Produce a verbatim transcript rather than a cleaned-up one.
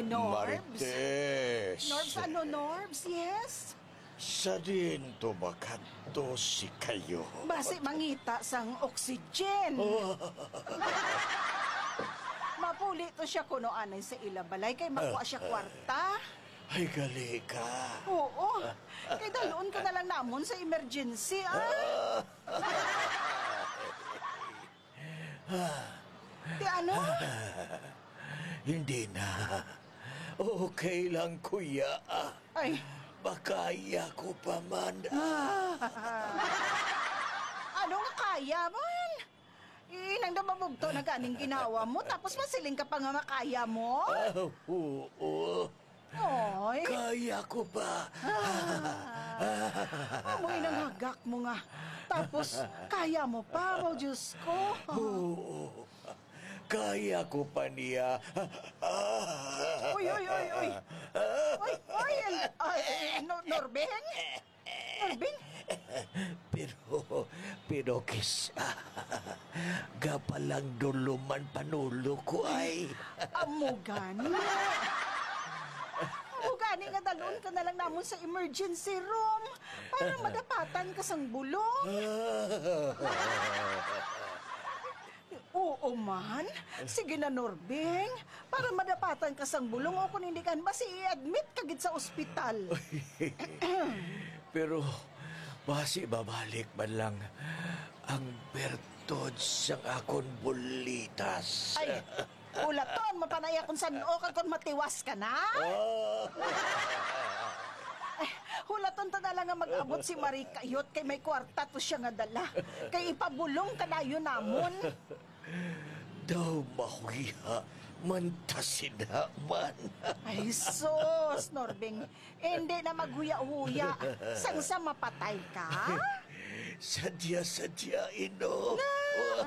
Norbs? Martes. Norbs, ano Norbs? Yes? Sa din to makato si kayo. Basi mangita sang oxygen. Mapuli to siya kuno anay sa ilabalay kay makuha siya kwarta. Ay, gali ka. Oo. Kay daloon ka na lang namon sa emergency, ah. Di ano? Hindi na. Okay lang, kuya. Ay. Makaya ko pa man. Ano nga kaya man? Inang damabugto na ganing ginawa mo, tapos masiling ka pa nga makaya mo? Ah, oo. Oy. Kaya ko pa. Amoy nang hagak mo nga. Tapos, kaya mo pa, oh Diyos ko. Oo. Kaya ko pa niya. Uy, uy, uy, uy. Uy, uy, ay, no, Norbeng? Norbeng? Pero, pero kisa, gapalang duluman panulo ko ay. Amo gani. Amo gani nga dalon ka na lang namon sa emergency room para madapatan ka sang bulong. Oo man. Sige na, Norbeng. Para madapatan ka sang bulong o kung hindi ka basi i-admit kagid sa ospital. Pero, basi babalik man lang ang bertod sa akon bulitas. Ay, ulaton, mapanaya kung saan o kung matiwas ka na. Ay, hulaton ta na lang nga mag-abot si Marie Kayot kay may kwarta to siya nga dala. Kay ipabulong ka na yun namon. Daw mahuya, mantasin man. Ay, sus, Norbeng. Hindi na maghuya-huya. Sang sa mapatay ka? Sadya-sadya, ino.